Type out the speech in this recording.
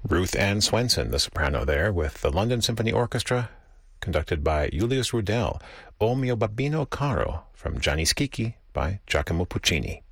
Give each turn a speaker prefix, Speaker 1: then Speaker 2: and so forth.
Speaker 1: Ruth Ann Swenson, the soprano there, with the London Symphony Orchestra, conducted by Julius Rudel. O mio babbino caro, from Gianni Schicchi by Giacomo Puccini.